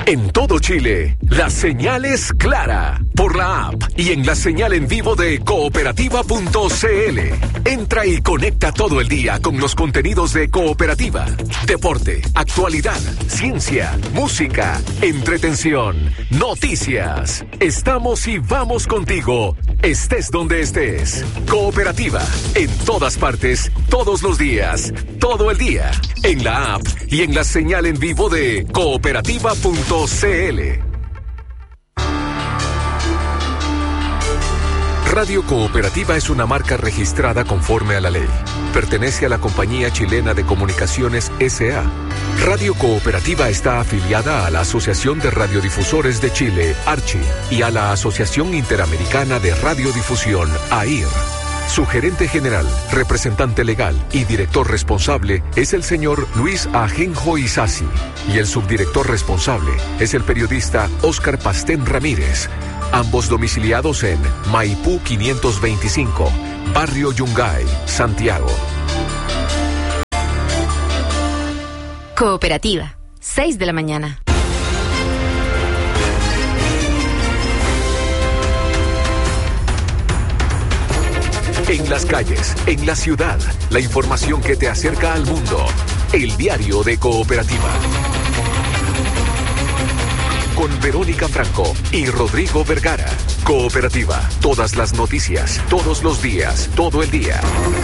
En todo Chile, la señal es clara por la app y en la señal en vivo de cooperativa.cl. Entra y conecta todo el día con los contenidos de Cooperativa. Deporte, actualidad, ciencia, música, entretención, noticias. Estamos y vamos contigo, estés donde estés. Cooperativa, en todas partes, todos los días, todo el día. En la app y en la señal en vivo de cooperativa.cl. Radio Cooperativa es una marca registrada conforme a la ley. Pertenece a la Compañía Chilena de Comunicaciones S.A. Radio Cooperativa está afiliada a la Asociación de Radiodifusores de Chile, ARCHI, y a la Asociación Interamericana de Radiodifusión, AIR. Su gerente general, representante legal y director responsable es el señor Luis Ajenjo Isasi, y el subdirector responsable es el periodista Óscar Pastén Ramírez, ambos domiciliados en Maipú 525, Barrio Yungay, Santiago. Cooperativa, 6 de la mañana. En las calles, en la ciudad, la información que te acerca al mundo. El diario de Cooperativa. Con Verónica Franco y Rodrigo Vergara. Cooperativa, todas las noticias, todos los días, todo el día.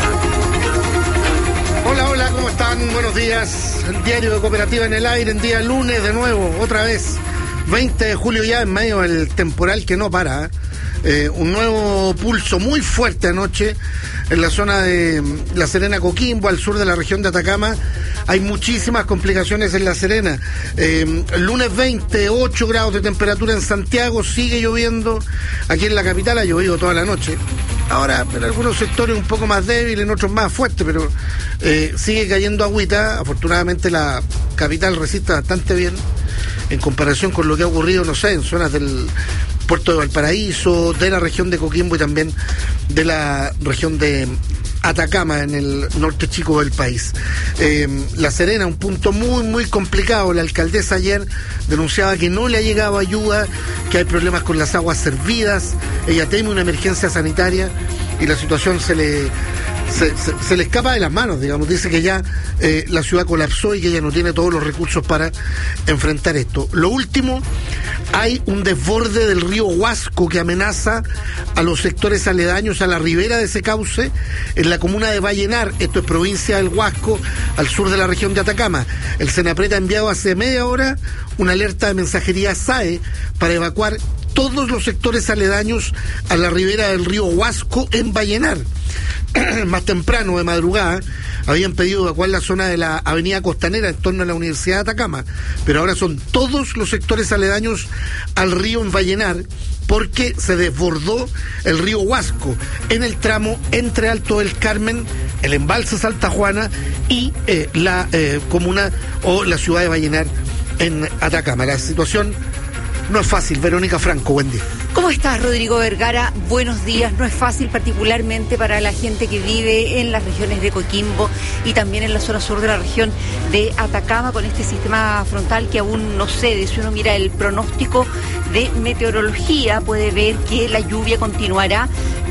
Hola, hola, ¿cómo están? Buenos días. El diario de Cooperativa en el aire, en día lunes de nuevo, otra vez. 20 de julio ya en medio del temporal que no para, un nuevo pulso muy fuerte anoche en la zona de La Serena, Coquimbo, al sur de la región de Atacama. Hay muchísimas complicaciones en La Serena. Lunes 20, 8 grados de temperatura en Santiago, sigue lloviendo. Aquí en la capital ha llovido toda la noche. Ahora, en algunos sectores un poco más débil, en otros más fuerte, pero sigue cayendo agüita. Afortunadamente la capital resiste bastante bien en comparación con lo que ha ocurrido, no sé, en zonas del puerto de Valparaíso, de la región de Coquimbo y también de la región de Atacama, en el norte chico del país. La Serena, un punto muy, muy complicado. La alcaldesa ayer denunciaba que no le ha llegado ayuda, que hay problemas con las aguas servidas. Ella teme una emergencia sanitaria y la situación se le escapa de las manos, digamos. Dice que ya la ciudad colapsó y que ella no tiene todos los recursos para enfrentar esto. Lo último, hay un desborde del río Huasco que amenaza a los sectores aledaños a la ribera de ese cauce en la comuna de Vallenar. Esto es provincia del Huasco, al sur de la región de Atacama. El Senapred ha enviado hace media hora una alerta de mensajería SAE para evacuar todos los sectores aledaños a la ribera del río Huasco en Vallenar. Más temprano, de madrugada, habían pedido evacuar la zona de la avenida Costanera en torno a la Universidad de Atacama, pero ahora son todos los sectores aledaños al río en Vallenar, porque se desbordó el río Huasco en el tramo entre Alto del Carmen, el embalse Salta Juana y la comuna o la ciudad de Vallenar en Atacama. La situación no es fácil. Verónica Franco, buen día. ¿Cómo estás, Rodrigo Vergara? Buenos días. No es fácil, particularmente para la gente que vive en las regiones de Coquimbo y también en la zona sur de la región de Atacama, con este sistema frontal que aún no cede. Si uno mira el pronóstico de meteorología, puede ver que la lluvia continuará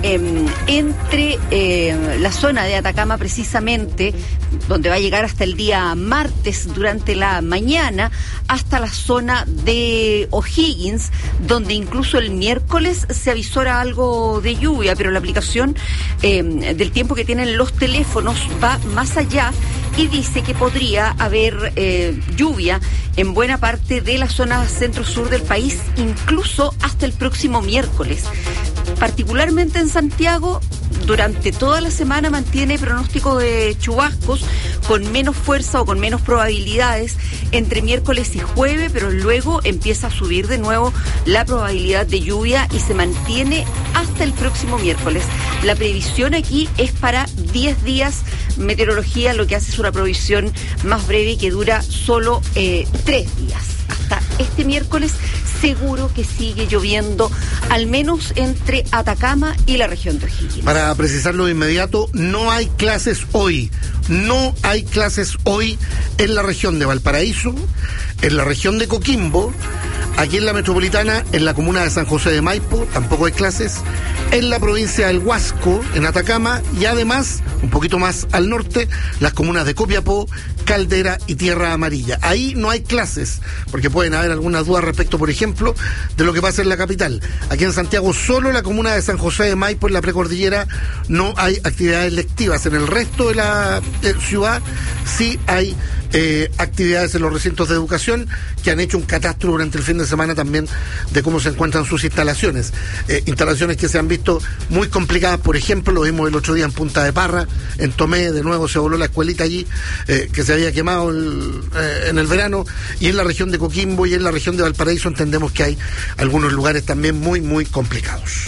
entre la zona de Atacama, precisamente, donde va a llegar hasta el día martes durante la mañana, hasta la zona de O'Higgins, donde incluso el miércoles se avisora algo de lluvia, pero la aplicación del tiempo que tienen los teléfonos va más allá y dice que podría haber lluvia en buena parte de la zona centro-sur del país, incluso hasta el próximo miércoles. Particularmente en Santiago, durante toda la semana mantiene pronóstico de chubascos con menos fuerza o con menos probabilidades entre miércoles y jueves, pero luego empieza a subir de nuevo la probabilidad de lluvia y se mantiene hasta el próximo miércoles. La previsión aquí es para 10 días. Meteorología lo que hace es una provisión más breve que dura solo 3 días, hasta este miércoles seguro que sigue lloviendo, al menos entre Atacama y la región de O'Higgins. Para precisarlo de inmediato, no hay clases hoy. No hay clases hoy en la región de Valparaíso, en la región de Coquimbo, aquí en la metropolitana, en la comuna de San José de Maipo, tampoco hay clases, en la provincia del Huasco, en Atacama, y además, un poquito más al norte, las comunas de Copiapó, Caldera y Tierra Amarilla. Ahí no hay clases, porque pueden haber algunas dudas respecto, por ejemplo, de lo que pasa en la capital. Aquí en Santiago, solo la comuna de San José de Maipo, en la precordillera, no hay actividades lectivas. En el resto de la ciudad sí hay actividades en los recintos de educación, que han hecho un catastro durante el fin de semana también de cómo se encuentran sus instalaciones. Instalaciones que se han visto muy complicadas, por ejemplo, lo vimos el otro día en Punta de Parra, en Tomé, de nuevo se voló la escuelita allí, que se había quemado en el verano, y en la región de Coquimbo y en la región de Valparaíso entendemos que hay algunos lugares también muy, muy complicados.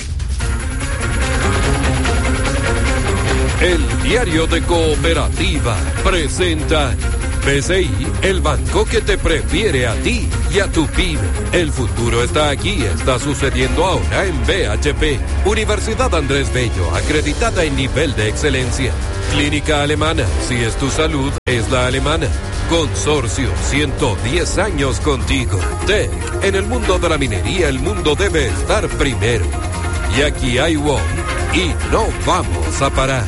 El Diario de Cooperativa presenta BCI, el banco que te prefiere a ti y a tu PYME. El futuro está aquí, está sucediendo ahora en BHP. Universidad Andrés Bello, acreditada en nivel de excelencia. Clínica Alemana, si es tu salud, es la alemana. Consorcio, 110 años contigo. TEC, en el mundo de la minería, el mundo debe estar primero. Y aquí hay WOM, y no vamos a parar.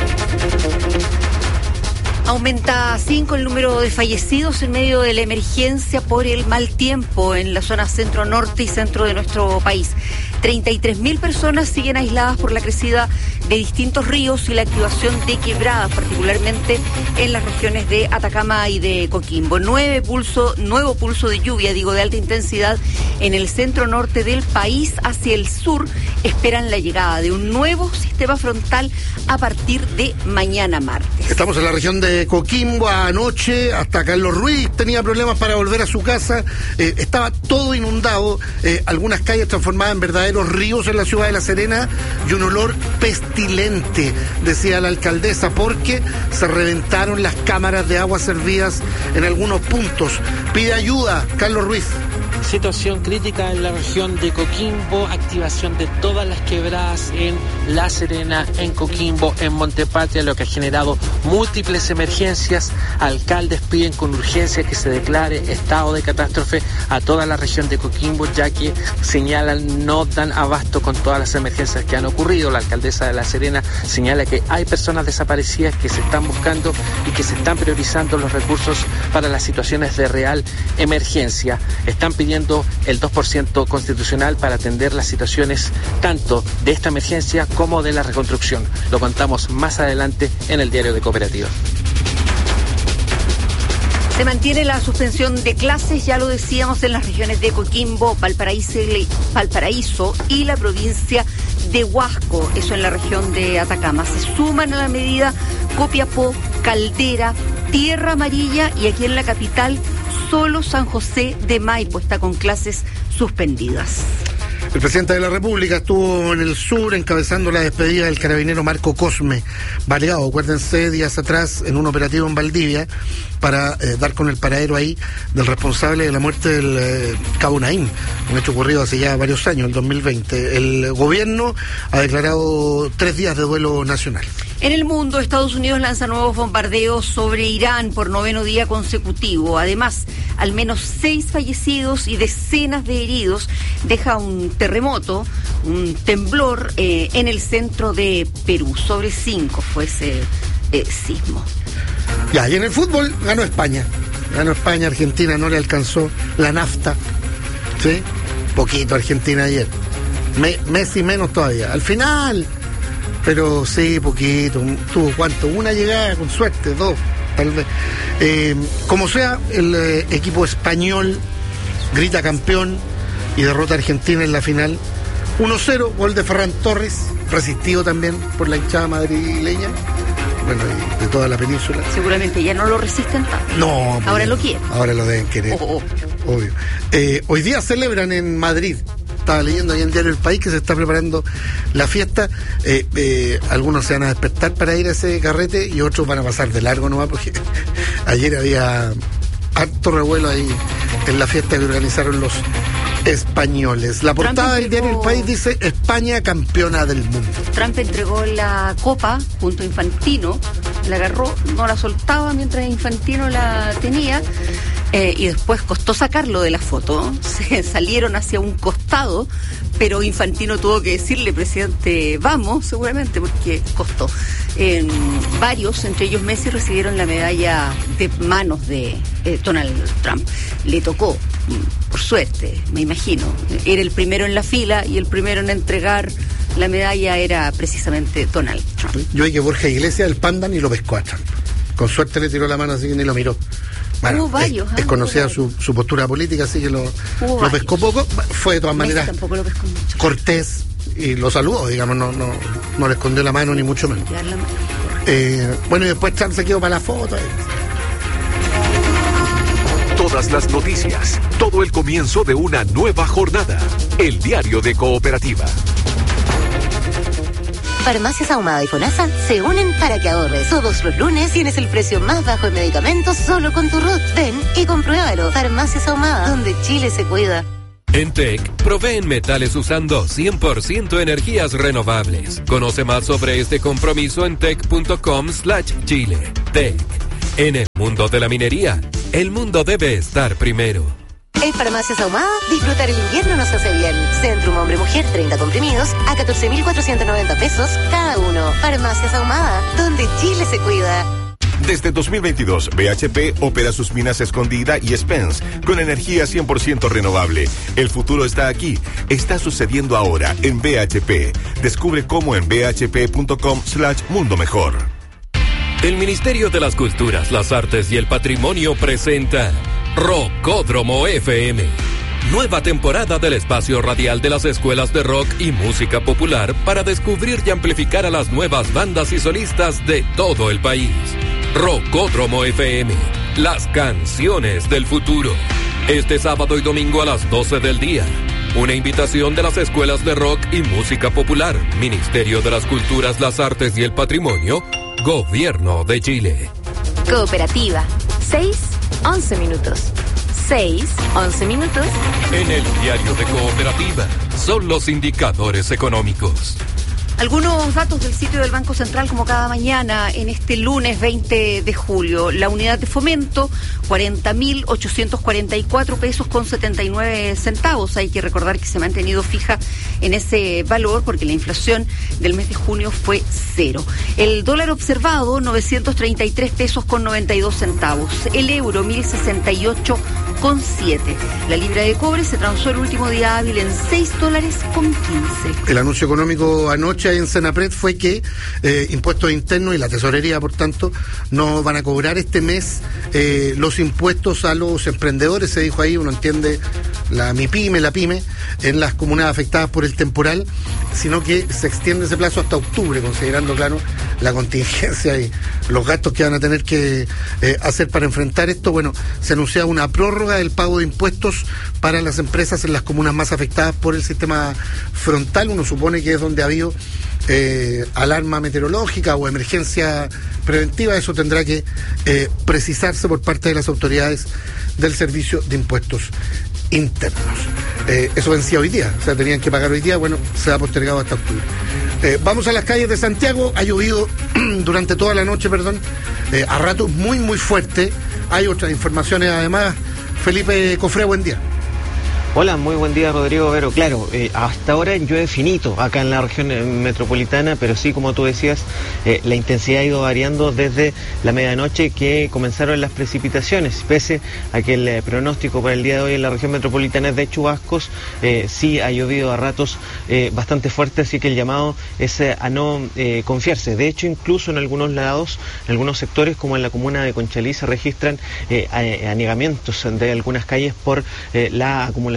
Aumenta 5 el número de fallecidos en medio de la emergencia por el mal tiempo en la zona centro-norte y centro de nuestro país. 33.000 personas siguen aisladas por la crecida de distintos ríos y la activación de quebradas, particularmente en las regiones de Atacama y de Coquimbo. Nuevo pulso de lluvia, de alta intensidad en el centro-norte del país. Hacia el sur esperan la llegada de un nuevo sistema frontal a partir de mañana martes. Estamos en la región de Coquimbo. Anoche hasta Carlos Ruiz tenía problemas para volver a su casa, estaba todo inundado, algunas calles transformadas en verdaderos ríos en la ciudad de La Serena, y un olor pestilente, decía la alcaldesa, porque se reventaron las cámaras de agua servidas en algunos puntos. Pide ayuda, Carlos Ruiz. Situación crítica en la región de Coquimbo, activación de todas las quebradas en La Serena, en Coquimbo, en Montepatria, lo que ha generado múltiples emergencias. Alcaldes piden con urgencia que se declare estado de catástrofe a toda la región de Coquimbo, ya que señalan no dan abasto con todas las emergencias que han ocurrido. La alcaldesa de La Serena señala que hay personas desaparecidas que se están buscando y que se están priorizando los recursos para las situaciones de real emergencia. Están pidiendo el 2% constitucional para atender las situaciones tanto de esta emergencia como de la reconstrucción. Lo contamos más adelante en el Diario de Cooperativa. Se mantiene la suspensión de clases, ya lo decíamos, en las regiones de Coquimbo, Valparaíso y la provincia de Huasco, eso en la región de Atacama. Se suman a la medida Copiapó, Caldera, Tierra Amarilla, y aquí en la capital solo San José de Maipo está con clases suspendidas. El presidente de la República estuvo en el sur encabezando la despedida del carabinero Marco Cosme, baleado, acuérdense, días atrás en un operativo en Valdivia para dar con el paradero ahí del responsable de la muerte del Cabo Naim, un hecho ocurrido hace ya varios años, el 2020. El gobierno ha declarado 3 días de duelo nacional. En el mundo, Estados Unidos lanza nuevos bombardeos sobre Irán por 9º día consecutivo. Además, al menos 6 fallecidos y decenas de heridos deja un terremoto, un temblor en el centro de Perú. Sobre 5 fue ese sismo. Ya, y en el fútbol ganó España. Argentina no le alcanzó la nafta. ¿Sí? Poquito Argentina ayer. Messi menos todavía. Al final... Pero sí, poquito. ¿Tuvo cuánto? Una llegada, con suerte, 2, tal vez. Como sea, el equipo español grita campeón y derrota a Argentina en la final. 1-0, gol de Ferran Torres, resistido también por la hinchada madrileña. Bueno, y de toda la península. Seguramente ya no lo resisten tanto. No. Ahora lo quieren. Ahora lo deben querer. Obvio. Hoy día celebran en Madrid. Estaba leyendo ahí en Diario El País que se está preparando la fiesta. Algunos se van a despertar para ir a ese carrete y otros van a pasar de largo nomás, porque ayer había harto revuelo ahí en la fiesta que organizaron los españoles. La portada del diario El País dice: España campeona del mundo. Trump entregó la copa junto a Infantino, la agarró, no la soltaba mientras Infantino la tenía, y después costó sacarlo de la foto. Se salieron hacia un costado, pero Infantino tuvo que decirle: presidente, vamos, seguramente, porque costó. Varios, entre ellos Messi, recibieron la medalla de manos de Donald Trump. Le tocó, por suerte, me imagino. Era el primero en la fila y el primero en entregar la medalla era precisamente Donald Trump. Yo vi que Borja Iglesias, el panda, ni lo pescó a Trump. Con suerte le tiró la mano, así que ni lo miró. Bueno, es conocida su postura política, así que lo pescó poco. Fue de todas maneras tampoco lo pescó mucho. Cortés y lo saludó, digamos, no le escondió la mano ni mucho menos. Bueno, y después Trump se quedó para la foto. Todas las noticias, todo el comienzo de una nueva jornada. El diario de Cooperativa. Farmacias Ahumada y FONASA se unen para que ahorres. Todos los lunes tienes el precio más bajo en medicamentos solo con tu RUT. Ven y compruébalo. Farmacias Ahumada, donde Chile se cuida. En TEC, proveen metales usando 100% energías renovables. Conoce más sobre este compromiso en tec.com/Chile. TEC. En el mundo de la minería, el mundo debe estar primero. En Farmacias Ahumada, disfrutar el invierno nos hace bien. Centrum Hombre-Mujer, 30 comprimidos a 14.490 pesos cada uno. Farmacias Ahumada, donde Chile se cuida. Desde 2022, BHP opera sus minas Escondida y Spence con energía 100% renovable. El futuro está aquí. Está sucediendo ahora en BHP. Descubre cómo en bhp.com/mundo mejor. El Ministerio de las Culturas, las Artes y el Patrimonio presenta Rockódromo FM. Nueva temporada del espacio radial de las escuelas de rock y música popular para descubrir y amplificar a las nuevas bandas y solistas de todo el país. Rockódromo FM, las canciones del futuro. Este sábado y domingo a las 12 del día. Una invitación de las escuelas de rock y música popular, Ministerio de las Culturas, las Artes y el Patrimonio, Gobierno de Chile. Cooperativa. 6:11 minutos. 6:11 minutos. En el diario de Cooperativa son los indicadores económicos. Algunos datos del sitio del Banco Central, como cada mañana, en este lunes 20 de julio. La unidad de fomento, 40.844 pesos con 79 centavos. Hay que recordar que se ha mantenido fija en ese valor porque la inflación del mes de junio fue 0. El dólar observado, 933 pesos con 92 centavos. El euro, 1.068,7. La libra de cobre se transó el último día hábil en $6,15. El anuncio económico anoche en Senapred fue que impuestos internos y la tesorería, por tanto, no van a cobrar este mes los impuestos a los emprendedores. Se dijo ahí, uno entiende la pyme, en las comunas afectadas por el temporal, sino que se extiende ese plazo hasta octubre, considerando, claro, la contingencia y los gastos que van a tener que hacer para enfrentar esto. Bueno, se anuncia una prórroga del pago de impuestos para las empresas en las comunas más afectadas por el sistema frontal. Uno supone que es donde ha habido alarma meteorológica o emergencia preventiva. Eso tendrá que precisarse por parte de las autoridades del Servicio de Impuestos Internos. Eso vencía hoy día, o sea, tenían que pagar hoy día. Bueno, se ha postergado hasta octubre. Vamos a las calles de Santiago. Ha llovido durante toda la noche, a ratos muy muy fuerte. Hay otras informaciones además. Felipe Cofré, buen día. Hola, muy buen día, Rodrigo Vero. Claro, hasta ahora llueve finito acá en la región metropolitana, pero sí, como tú decías, la intensidad ha ido variando desde la medianoche que comenzaron las precipitaciones. Pese a que el pronóstico para el día de hoy en la región metropolitana es de chubascos, sí ha llovido a ratos bastante fuerte, así que el llamado es a no confiarse. De hecho, incluso en algunos lados, en algunos sectores, como en la comuna de Conchalí, se registran anegamientos de algunas calles por la acumulación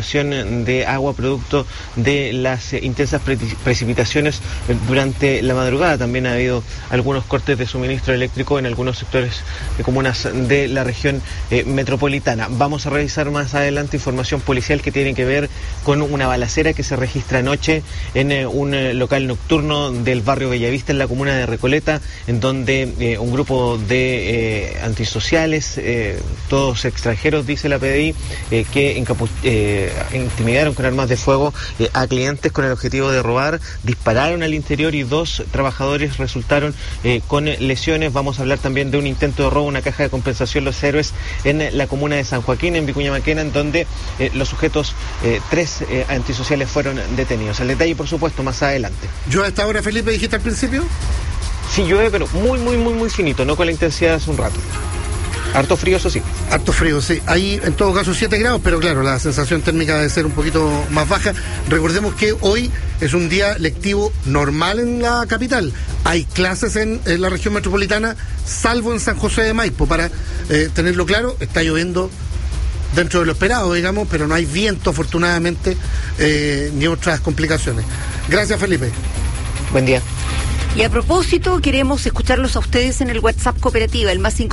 acumulación de agua producto de las intensas precipitaciones durante la madrugada. También ha habido algunos cortes de suministro eléctrico en algunos sectores de comunas de la región metropolitana. Vamos a revisar más adelante información policial que tiene que ver con una balacera que se registra anoche en un local nocturno del barrio Bellavista en la comuna de Recoleta, en donde un grupo de antisociales, todos extranjeros, dice la PDI, que intimidaron con armas de fuego a clientes con el objetivo de robar, dispararon al interior y 2 trabajadores resultaron con lesiones. Vamos a hablar también de un intento de robo a una caja de compensación Los Héroes en la comuna de San Joaquín, en Vicuña Maquena, en donde los sujetos, 3 antisociales fueron detenidos. El detalle, por supuesto, más adelante. Yo a esta hora, Felipe, dijiste al principio. Sí, llueve, pero muy finito, no con la intensidad de hace un rato. Harto frío, eso sí. Harto frío, sí. Hay en todo caso 7 grados, pero claro, la sensación térmica debe ser un poquito más baja. Recordemos que hoy es un día lectivo normal en la capital. Hay clases en la región metropolitana, salvo en San José de Maipo. Para tenerlo claro, está lloviendo dentro de lo esperado, digamos, pero no hay viento, afortunadamente, ni otras complicaciones. Gracias, Felipe. Buen día. Y a propósito, queremos escucharlos a ustedes en el WhatsApp Cooperativa, el más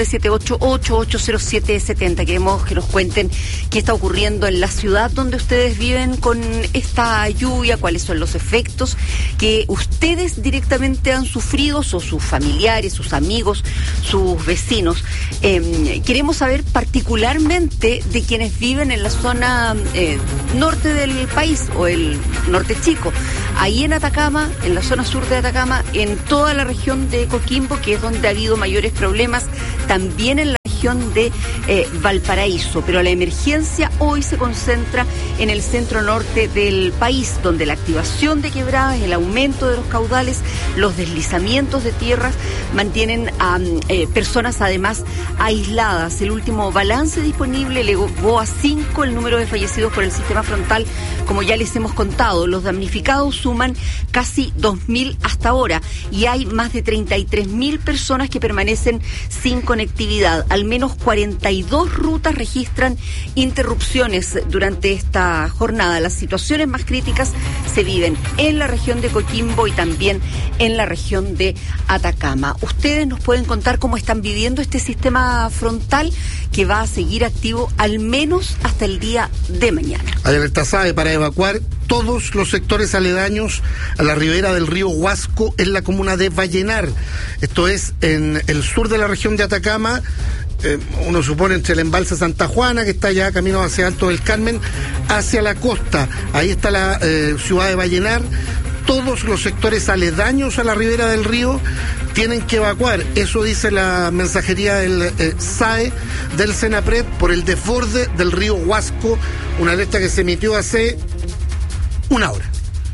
569-78880770. Queremos que nos cuenten qué está ocurriendo en la ciudad donde ustedes viven con esta lluvia, cuáles son los efectos que ustedes directamente han sufrido, o sus familiares, sus amigos, sus vecinos. Queremos saber particularmente de quienes viven en la zona norte del país, o el norte chico. Ahí en Atacama, en la zona sur de Atacama, en toda la región de Coquimbo, que es donde ha habido mayores problemas, también en la región de Valparaíso, pero la emergencia hoy se concentra en el centro norte del país, donde la activación de quebradas, el aumento de los caudales, los deslizamientos de tierras mantienen a personas además aisladas. El último balance disponible elevó a 5 el número de fallecidos por el sistema frontal, como ya les hemos contado. Los damnificados suman casi 2.000 hasta ahora y hay más de 33.000 personas que permanecen sin conectividad. Al menos 42 rutas registran interrupciones durante esta jornada. Las situaciones más críticas se viven en la región de Coquimbo y también en la región de Atacama. Ustedes nos pueden contar cómo están viviendo este sistema frontal que va a seguir activo al menos hasta el día de mañana. Hay alerta SAE para evacuar todos los sectores aledaños a la ribera del río Huasco en la comuna de Vallenar. Esto es en el sur de la región de Atacama. Uno supone entre el embalse Santa Juana, que está ya camino hacia Alto del Carmen, hacia la costa. Ahí está la ciudad de Vallenar. Todos los sectores aledaños a la ribera del río tienen que evacuar. Eso dice la mensajería del SAE del Senapred por el desborde del río Huasco, una alerta que se emitió hace una hora.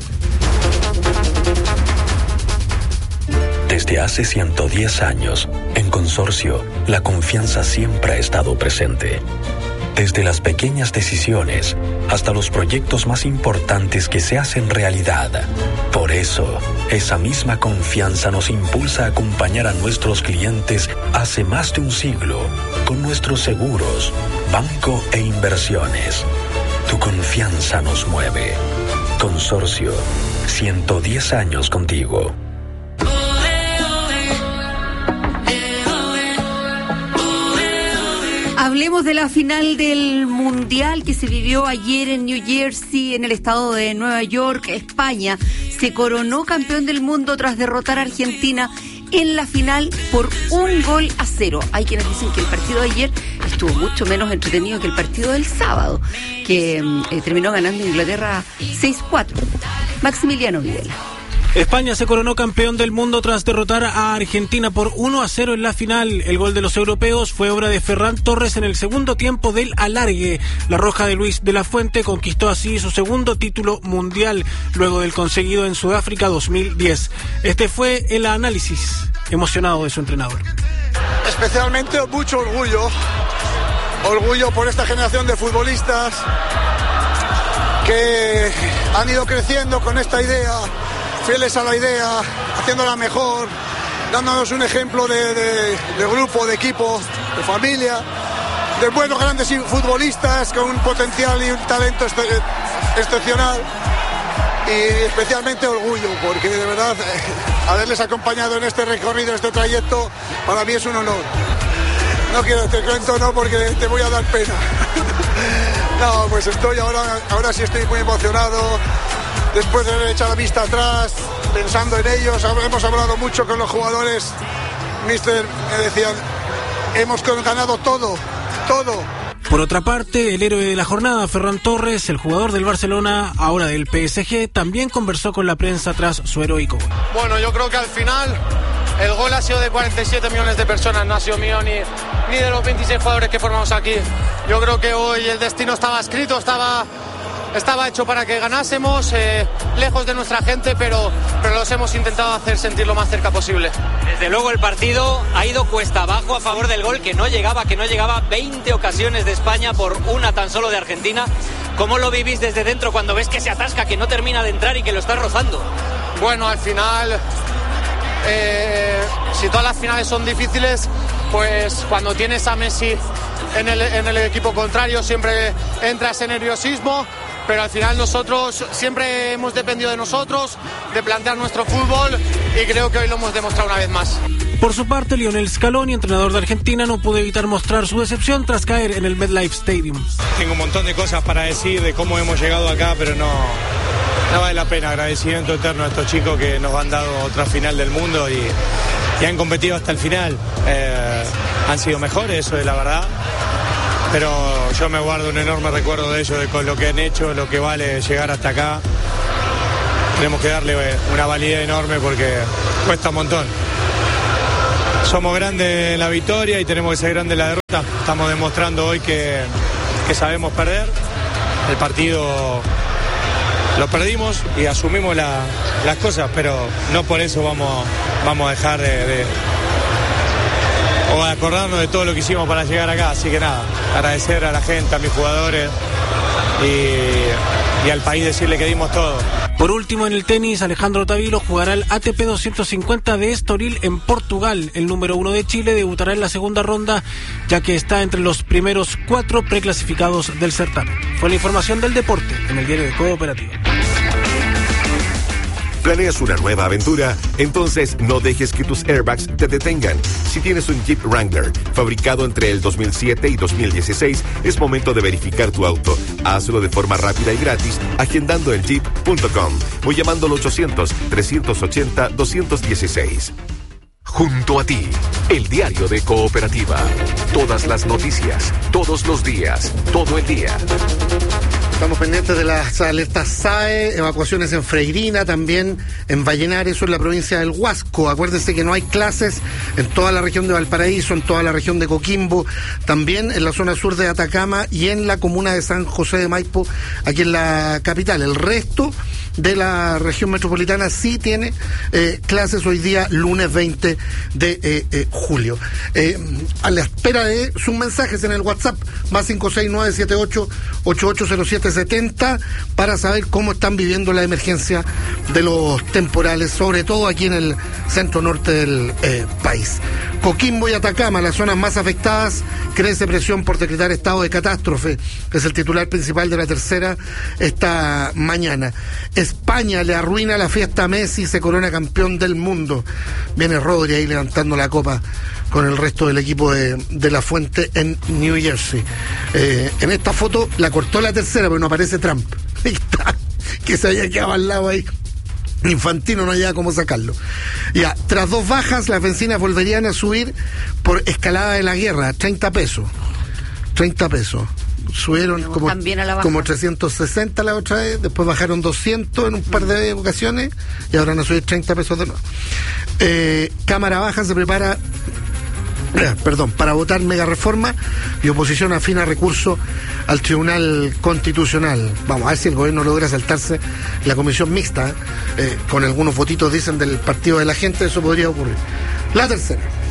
Desde hace 110 años, en Consorcio, la confianza siempre ha estado presente. Desde las pequeñas decisiones hasta los proyectos más importantes que se hacen realidad. Por eso, esa misma confianza nos impulsa a acompañar a nuestros clientes hace más de un siglo con nuestros seguros, banco e inversiones. Tu confianza nos mueve. Consorcio, 110 años contigo. Hablemos de la final del Mundial que se vivió ayer en New Jersey, en el estado de Nueva York. España se coronó campeón del mundo tras derrotar a Argentina en la final por 1-0. Hay quienes dicen que el partido de ayer estuvo mucho menos entretenido que el partido del sábado, que terminó ganando Inglaterra 6-4. Maximiliano Videla. España se coronó campeón del mundo tras derrotar a Argentina por 1-0 en la final. El gol de los europeos fue obra de Ferran Torres en el segundo tiempo del alargue. La roja de Luis de la Fuente conquistó así su segundo título mundial, luego del conseguido en Sudáfrica 2010. Este fue el análisis emocionado de su entrenador. Especialmente mucho orgullo por esta generación de futbolistas que han ido creciendo con esta idea, fieles a la idea, haciéndola mejor, dándonos un ejemplo de grupo, de equipo, de familia, de buenos grandes futbolistas con un potencial y un talento excepcional, y especialmente orgullo, porque de verdad haberles acompañado en este recorrido, este trayecto, para mí es un honor. No quiero te cuento, no, porque te voy a dar pena. No, pues ahora sí estoy muy emocionado, después de haber echado la vista atrás, pensando en ellos. Hemos hablado mucho con los jugadores, mister, me decían, hemos ganado todo. Por otra parte, el héroe de la jornada, Ferran Torres, el jugador del Barcelona, ahora del PSG, también conversó con la prensa tras su heroico gol. Bueno, yo creo que al final el gol ha sido de 47 millones de personas, no ha sido mío ni de los 26 jugadores que formamos aquí. Yo creo que hoy el destino estaba escrito, estaba hecho para que ganásemos, lejos de nuestra gente, pero los hemos intentado hacer sentir lo más cerca posible. Desde luego el partido ha ido cuesta abajo a favor del gol, que no llegaba 20 ocasiones de España por una tan solo de Argentina. ¿Cómo lo vivís desde dentro cuando ves que se atasca, que no termina de entrar y que lo está rozando? Bueno, al final, si todas las finales son difíciles, pues cuando tienes a Messi en el equipo contrario siempre entra ese nerviosismo, pero al final nosotros siempre hemos dependido de nosotros, de plantear nuestro fútbol, y creo que hoy lo hemos demostrado una vez más. Por su parte, Lionel Scaloni, entrenador de Argentina, no pudo evitar mostrar su decepción tras caer en el MetLife Stadium. Tengo un montón de cosas para decir de cómo hemos llegado acá, pero no vale la pena. Agradecimiento eterno a estos chicos que nos han dado otra final del mundo y han competido hasta el final. Han sido mejores, eso es la verdad, pero yo me guardo un enorme recuerdo de ellos, de con lo que han hecho, lo que vale llegar hasta acá. Tenemos que darle una validez enorme porque cuesta un montón. Somos grandes en la victoria y tenemos que ser grandes en la derrota. Estamos demostrando hoy que sabemos perder. El partido lo perdimos y asumimos las cosas, pero no por eso vamos a dejar o a acordarnos de todo lo que hicimos para llegar acá. Así que nada, agradecer a la gente, a mis jugadores y al país, decirle que dimos todo. Por último, en el tenis, Alejandro Tavilo jugará el ATP 250 de Estoril en Portugal. El número 1 de Chile debutará en la segunda ronda, ya que está entre los primeros 4 preclasificados del certamen. Fue la información del deporte en el diario de Cooperativa. ¿Planeas una nueva aventura? Entonces no dejes que tus airbags te detengan. Si tienes un Jeep Wrangler fabricado entre el 2007 y 2016, es momento de verificar tu auto. Hazlo de forma rápida y gratis agendando en jeep.com o llamando al 800-380-216. Junto a ti, el diario de Cooperativa. Todas las noticias, todos los días, todo el día. Estamos pendientes de las alertas SAE, evacuaciones en Freirina, también en Vallenar, eso en la provincia del Huasco. Acuérdense que no hay clases en toda la región de Valparaíso, en toda la región de Coquimbo, también en la zona sur de Atacama y en la comuna de San José de Maipo, aquí en la capital. El resto de la región metropolitana sí tiene clases hoy día, lunes 20 de julio. A la espera de sus mensajes en el WhatsApp, más 56978-880770, para saber cómo están viviendo la emergencia de los temporales, sobre todo aquí en el centro norte del país. Coquimbo y Atacama, las zonas más afectadas, crece presión por decretar estado de catástrofe, es el titular principal de La Tercera esta mañana. España le arruina la fiesta a Messi, se corona campeón del mundo. Viene Rodri ahí levantando la copa con el resto del equipo de La Fuente en New Jersey. En esta foto la cortó La Tercera, pero no aparece Trump. Ahí está, que se había quedado al lado ahí. Infantino no hallaba cómo sacarlo. Ya, tras 2 bajas, las bencinas volverían a subir por escalada de la guerra, 30 pesos. 30 pesos. Subieron como 360 la otra vez, después bajaron 200 en un par de ocasiones y ahora van a subir 30 pesos de nuevo. Cámara Baja se prepara para votar mega reforma y oposición afina recurso al Tribunal Constitucional. Vamos a ver si el gobierno logra saltarse la comisión mixta, con algunos votitos, dicen, del partido de la gente. Eso podría ocurrir. La Tercera.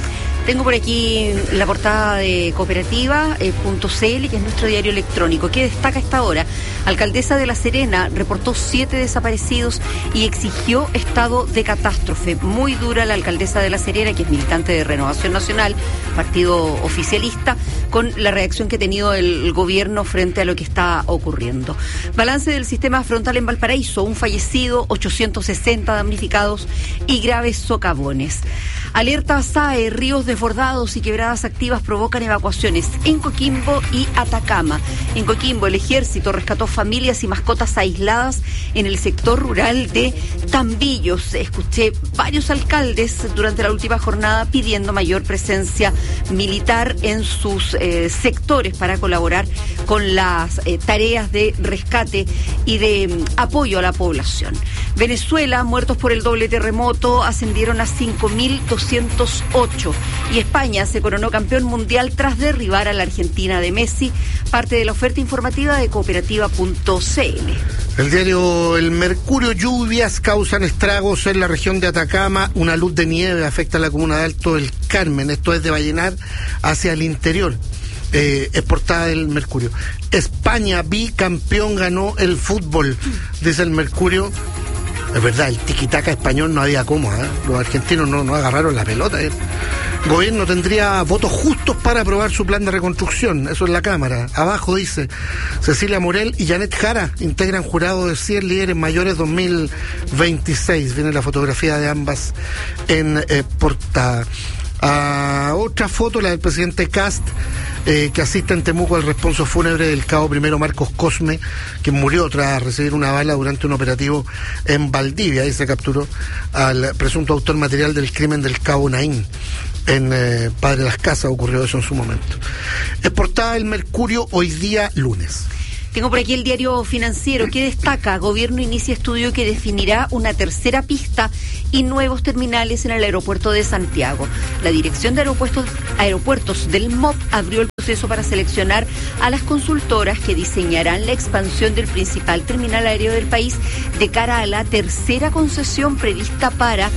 Tengo por aquí la portada de cooperativa.cl, que es nuestro diario electrónico. ¿Qué destaca esta hora? Alcaldesa de La Serena reportó 7 desaparecidos y exigió estado de catástrofe. Muy dura la alcaldesa de La Serena, que es militante de Renovación Nacional, partido oficialista, con la reacción que ha tenido el gobierno frente a lo que está ocurriendo. Balance del sistema frontal en Valparaíso: un fallecido, 860 damnificados y graves socavones. Alerta SAE: ríos desbordados y quebradas activas provocan evacuaciones en Coquimbo y Atacama. En Coquimbo, el ejército rescató familias y mascotas aisladas en el sector rural de Tambillos. Escuché varios alcaldes durante la última jornada pidiendo mayor presencia militar en sus sectores para colaborar con las tareas de rescate y de apoyo a la población. Venezuela: muertos por el doble terremoto ascendieron a 5.208. Y España se coronó campeón mundial tras derribar a la Argentina de Messi. Parte de la oferta informativa de cooperativa.cl. El diario El Mercurio: lluvias causan estragos en la región de Atacama. Una luz de nieve afecta a la comuna de Alto del Carmen. Esto es de Vallenar hacia el interior. Es portada del Mercurio. España bicampeón ganó el fútbol, dice el Mercurio. Es verdad, el tiquitaca español no había cómo, ¿eh? Los argentinos no agarraron la pelota. El gobierno tendría votos justos para aprobar su plan de reconstrucción. Eso es la Cámara. Abajo dice: Cecilia Morel y Janet Jara integran jurado de 100 líderes mayores 2026. Viene la fotografía de ambas en portada. Otra foto, la del presidente Kast, que asiste en Temuco al responso fúnebre del cabo primero Marcos Cosme, quien murió tras recibir una bala durante un operativo en Valdivia. Ahí se capturó al presunto autor material del crimen del cabo Naín. En Padre Las Casas ocurrió eso en su momento. Es portada El Mercurio hoy día lunes. Tengo por aquí el diario Financiero, que destaca: gobierno inicia estudio que definirá una tercera pista y nuevos terminales en el aeropuerto de Santiago. La Dirección de Aeropuertos del MOP abrió el proceso para seleccionar a las consultoras que diseñarán la expansión del principal terminal aéreo del país de cara a la tercera concesión prevista para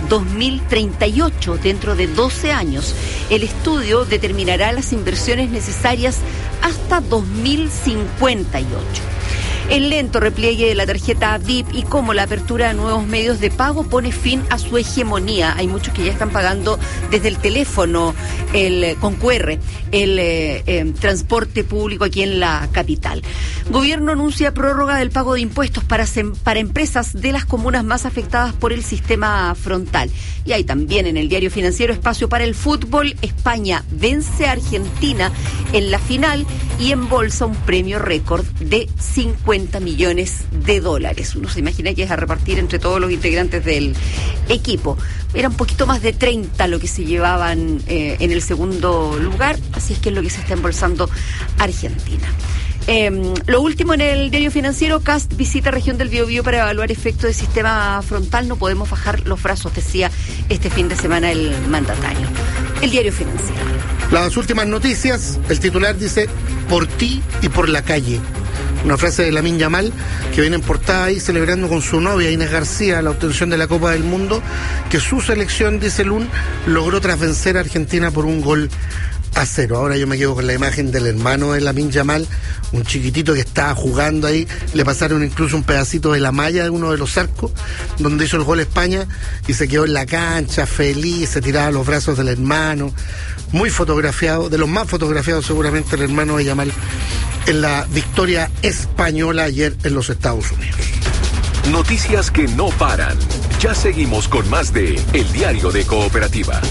2038, dentro de 12 años. El estudio determinará las inversiones necesarias hasta 2058. El lento repliegue de la tarjeta VIP y cómo la apertura de nuevos medios de pago pone fin a su hegemonía. Hay muchos que ya están pagando desde el teléfono con QR el transporte público aquí en la capital. Gobierno anuncia prórroga del pago de impuestos para empresas de las comunas más afectadas por el sistema frontal. Y hay también en el diario Financiero espacio para el fútbol. España vence a Argentina en la final y embolsa un premio récord de $50 millones. Uno se imagina que es a repartir entre todos los integrantes del equipo. Era un poquito más de 30 lo que se llevaban en el segundo lugar, así es que es lo que se está embolsando Argentina. Lo último en el diario Financiero: Kast visita región del Biobío para evaluar efectos de sistema frontal. No podemos bajar los brazos, decía este fin de semana el mandatario. El diario Financiero. Las últimas noticias, el titular dice: por ti y por la calle. Una frase de Lamine Yamal, que viene en portada ahí celebrando con su novia Inés García la obtención de la Copa del Mundo, que su selección, dice Lun, logró tras vencer a Argentina por 1-0. Ahora yo me quedo con la imagen del hermano de Lamine Yamal, un chiquitito que estaba jugando ahí. Le pasaron incluso un pedacito de la malla de uno de los arcos donde hizo el gol España y se quedó en la cancha feliz, se tiraba a los brazos del hermano. Muy fotografiado, de los más fotografiados seguramente, el hermano de Yamal en la victoria española ayer en los Estados Unidos. Noticias que no paran. Ya seguimos con más de El Diario de Cooperativa.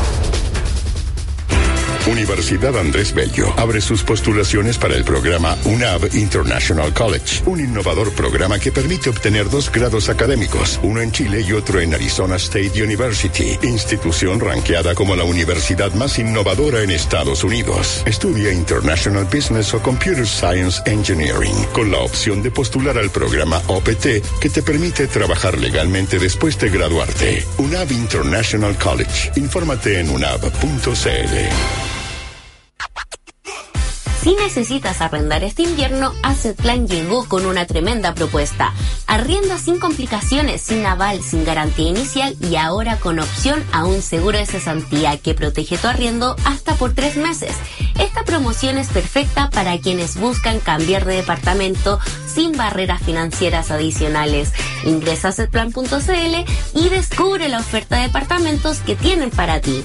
Universidad Andrés Bello abre sus postulaciones para el programa UNAV International College, un innovador programa que permite obtener 2 grados académicos, uno en Chile y otro en Arizona State University, institución ranqueada como la universidad más innovadora en Estados Unidos. Estudia International Business o Computer Science Engineering, con la opción de postular al programa OPT, que te permite trabajar legalmente después de graduarte. UNAV International College. Infórmate en unav.cl. Si necesitas arrendar este invierno, Assetplan llegó con una tremenda propuesta. Arrienda sin complicaciones, sin aval, sin garantía inicial y ahora con opción a un seguro de cesantía que protege tu arriendo hasta por 3 meses. Esta promoción es perfecta para quienes buscan cambiar de departamento sin barreras financieras adicionales. Ingresa a assetplan.cl y descubre la oferta de departamentos que tienen para ti.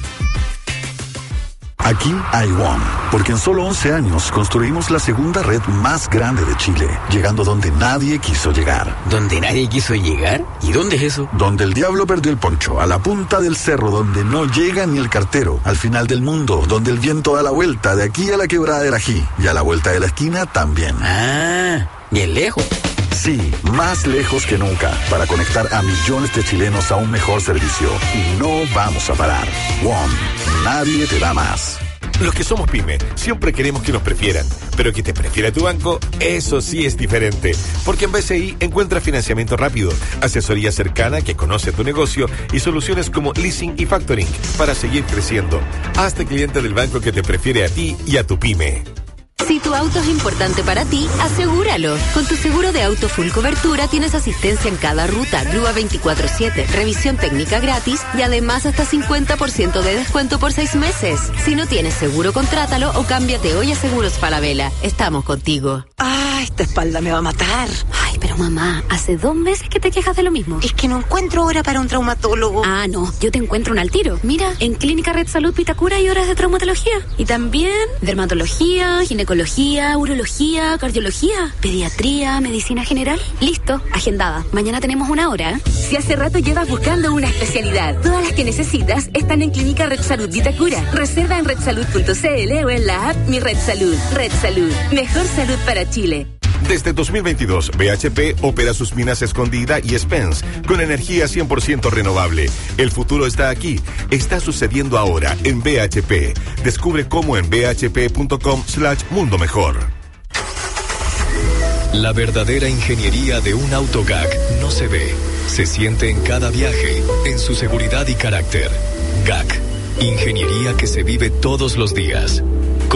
Aquí hay WOM, porque en solo 11 años construimos la segunda red más grande de Chile, llegando donde nadie quiso llegar. ¿Donde nadie quiso llegar? ¿Y dónde es eso? Donde el diablo perdió el poncho, a la punta del cerro, donde no llega ni el cartero, al final del mundo, donde el viento da la vuelta, de aquí a la quebrada del Ají, y a la vuelta de la esquina también. Ah, bien lejos. Sí, más lejos que nunca, para conectar a millones de chilenos a un mejor servicio. Y no vamos a parar. WOM, nadie te da más. Los que somos pyme siempre queremos que nos prefieran, pero que te prefiera tu banco, eso sí es diferente. Porque en BCI encuentra financiamiento rápido, asesoría cercana que conoce tu negocio y soluciones como leasing y factoring para seguir creciendo. Hazte cliente del banco que te prefiere a ti y a tu pyme. Si tu auto es importante para ti, asegúralo. Con tu seguro de auto full cobertura tienes asistencia en cada ruta, grúa 24/7, revisión técnica gratis y además hasta 50% de descuento por 6 meses. Si no tienes seguro, contrátalo o cámbiate hoy a Seguros Falabella. Estamos contigo. ¡Ah, esta espalda me va a matar! Ay, pero mamá, hace 2 meses que te quejas de lo mismo. Es que no encuentro hora para un traumatólogo. Ah, no, yo te encuentro un al tiro. Mira, en Clínica Red Salud Vitacura hay horas de traumatología. Y también dermatología, ginecología, urología, cardiología, pediatría, medicina general. Listo, agendada. Mañana tenemos 1 hora. Si hace rato llevas buscando una especialidad, todas las que necesitas están en Clínica Red Salud Vitacura. Reserva en redsalud.cl o en la app Mi Red Salud. Red Salud, mejor salud para Chile. Desde 2022, BHP opera sus minas Escondida y Spence con energía 100% renovable. El futuro está aquí. Está sucediendo ahora en BHP. Descubre cómo en bhp.com/mundo mejor. La verdadera ingeniería de un auto GAC no se ve, se siente en cada viaje, en su seguridad y carácter. GAC, ingeniería que se vive todos los días.